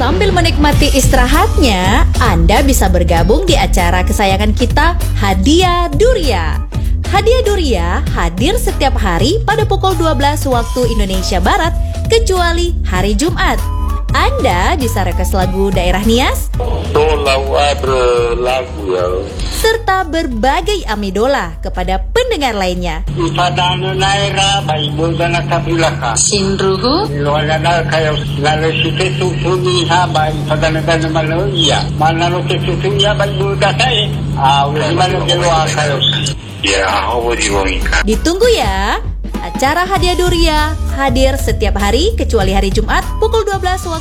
Sambil menikmati istirahatnya, Anda bisa bergabung di acara kesayangan kita, Hadiah Duria. Hadiah Duria hadir setiap hari pada pukul 12 waktu Indonesia Barat, kecuali hari Jumat. Anda bisa request lagu daerah Nias, serta berbagai amidola kepada pendengar lainnya. Sinruhu Ditunggu ya. Acara Hadiah Duria hadir setiap hari kecuali hari Jumat pukul 12 waktu